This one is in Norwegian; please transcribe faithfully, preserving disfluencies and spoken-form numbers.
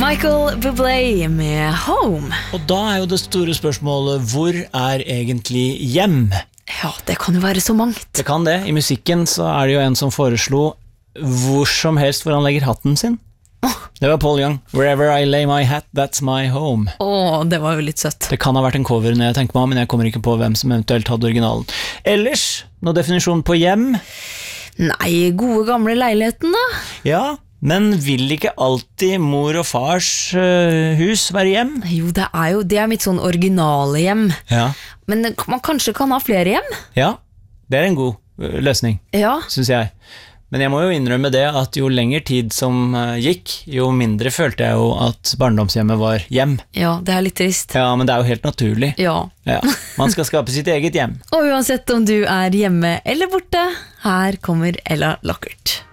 Michael Bublé med Home. Og da er jo det store spørsmålet, hvor er egentlig hjem? Ja, det kan jo være så mangt. Det kan det. I musikken så er det jo en som foreslo hvor som helst hvor han legger hatten sin. Det var Paul Young. Wherever I lay my hat, that's my home. Åh, det var jo litt søtt. Det kan ha vært en cover når jeg tenker meg om, men jeg kommer ikke på hvem som eventuelt hadde originalen. Ellers, noe definisjon på hjem? Nei, gode gamle leiligheten da. Ja, men vil ikke alltid mor og fars uh, hus være hjem? Jo, det er jo, det er mitt sånn originale hjem. Ja. Men man kanskje kan ha flere hjem? Ja, det er en god uh, løsning, Ja. synes jeg. Men jeg må jo innrømme det at jo lenger tid som uh, gikk, jo mindre følte jeg jo at barndomshjemmet var hjem. Ja, det er litt trist. Ja, men det er jo helt naturlig. Ja. Ja. Man skal skape sitt eget hjem. Og uansett om du er hjemme eller borte, her kommer Ella Lockert.